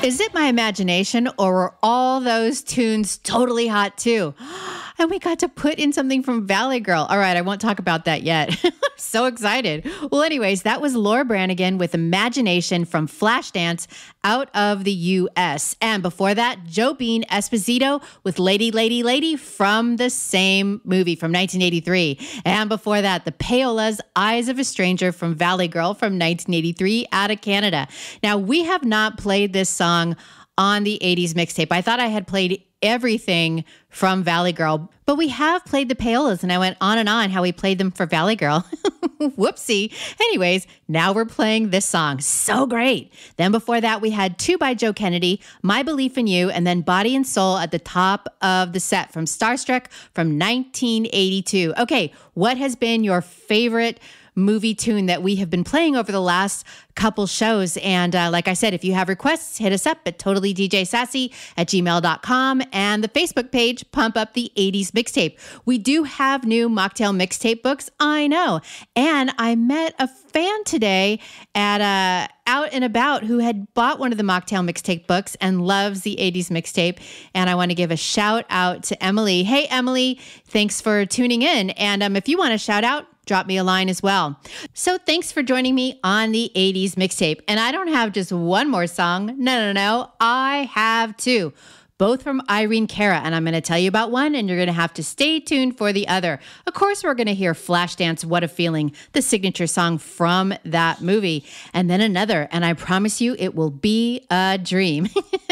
Is it my imagination, or were all those tunes totally hot too? And we got to put in something from Valley Girl. All right, I won't talk about that yet. I'm so excited. Well, anyways, that was Laura Branigan with Imagination from Flashdance out of the U.S. And before that, Jobim Esposito with Lady, Lady, Lady from the same movie from 1983. And before that, the Payolas, Eyes of a Stranger from Valley Girl from 1983 out of Canada. Now, we have not played this song on the 80s mixtape. I thought I had played everything from Valley Girl, but we have played the Payolas, and I went on and on how we played them for Valley Girl. Whoopsie. Anyways, now we're playing this song. So great. Then before that, we had Two by Joe Kennedy, My Belief in You, and then Body and Soul at the top of the set from Starstruck from 1982. Okay, what has been your favorite movie tune that we have been playing over the last couple shows? And like I said, if you have requests, hit us up at totallydjsassy@gmail.com and the Facebook page, Pump Up the 80s Mixtape. We do have new Mocktail Mixtape books, I know. And I met a fan today at Out and About who had bought one of the Mocktail Mixtape books and loves the 80s Mixtape. And I want to give a shout out to Emily. Hey, Emily, thanks for tuning in. And if you want to shout out, drop me a line as well. So thanks for joining me on the 80s Mixtape. And I don't have just one more song. No. I have two, both from Irene Cara. And I'm going to tell you about one, and you're going to have to stay tuned for the other. Of course, we're going to hear Flashdance, What a Feeling, the signature song from that movie. And then another, and I promise you it will be a dream.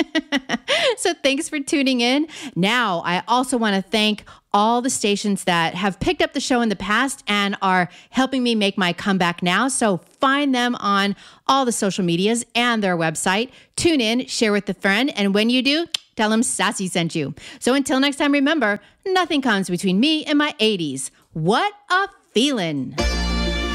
So thanks for tuning in. Now, I also want to thank all the stations that have picked up the show in the past and are helping me make my comeback now. So find them on all the social medias and their website. Tune in, share with a friend, and when you do, tell them Sassy sent you. So until next time, remember, nothing comes between me and my 80s. What a feeling.